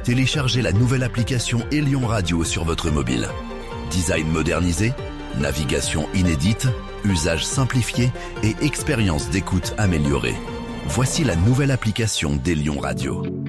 Téléchargez la nouvelle application Elion Radio sur votre mobile. Design modernisé, navigation inédite, usage simplifié et expérience d'écoute améliorée. Voici la nouvelle application d'Elion Radio.